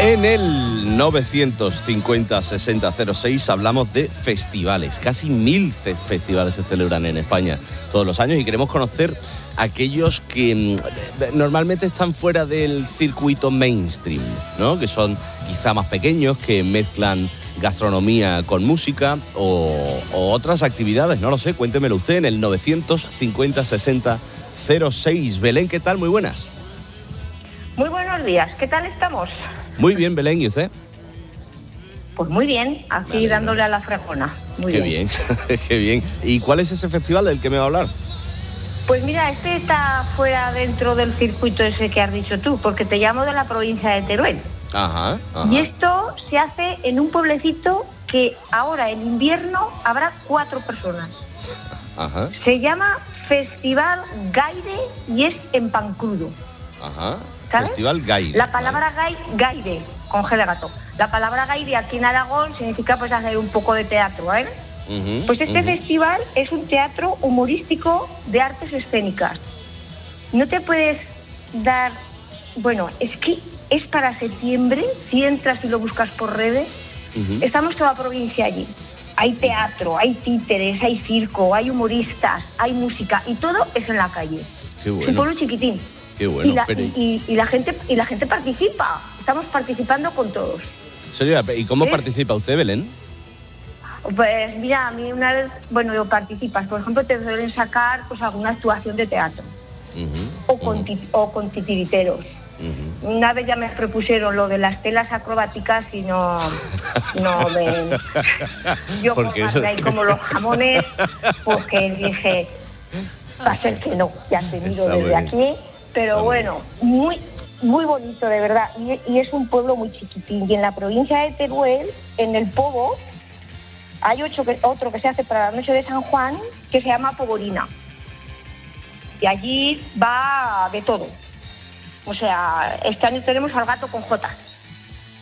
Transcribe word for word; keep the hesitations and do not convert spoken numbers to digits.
En el novecientos cincuenta sesenta cero seis hablamos de festivales. Casi mil festivales se celebran en España todos los años y queremos conocer aquellos que normalmente están fuera del circuito mainstream, ¿no? Que son quizá más pequeños, que mezclan gastronomía con música o, o otras actividades, no lo sé, cuéntemelo usted en el novecientos cincuenta sesenta cero seis. Belén, ¿qué tal? Muy buenas. Muy buenos días, ¿qué tal estamos? Muy bien, Belén, ¿y usted? Pues muy bien, aquí vale, dándole a la fregona. Muy qué bien, bien, qué bien. ¿Y cuál es ese festival del que me va a hablar? Pues mira, este está fuera dentro del circuito ese que has dicho tú, porque te llamo de la provincia de Teruel. Ajá, ajá. Y esto se hace en un pueblecito que ahora en invierno habrá cuatro personas. Ajá. Se llama Festival Gaire y es en Pancrudo. Ajá. ¿Sabes? Festival Gaire. La palabra vale. Gaire, con G de gato. La palabra Gaire aquí en Aragón significa pues hacer un poco de teatro, ¿eh? Uh-huh, pues este uh-huh. festival es un teatro humorístico de artes escénicas. No te puedes dar... Bueno, es que es para septiembre, si entras y lo buscas por redes, uh-huh. estamos toda la provincia allí. Hay teatro, hay títeres, hay circo, hay humoristas, hay música y todo es en la calle. Qué bueno. Es un pueblo chiquitín. Qué bueno. Y la, pero... y, y, la gente, y la gente participa. Estamos participando con todos. Señora, ¿y cómo ¿Sí? participa usted, Belén? Pues mira, a mí una vez, bueno, yo participas, por ejemplo, te suelen sacar pues alguna actuación de teatro. Uh-huh, o, con uh-huh. ti, o con titiriteros. Uh-huh. Una vez ya me propusieron lo de las telas acrobáticas y no, no me... Yo por eso... ahí como los jamones, pues que dije, va a ser que no, ya te miro desde bien. Aquí, pero Está bueno, muy, muy bonito de verdad. Y, y es un pueblo muy chiquitín. Y en la provincia de Teruel, en el Pobo, hay otro que, otro que se hace para la noche de San Juan, que se llama Poborina. Y allí va de todo. O sea, este año tenemos al gato con Jotas.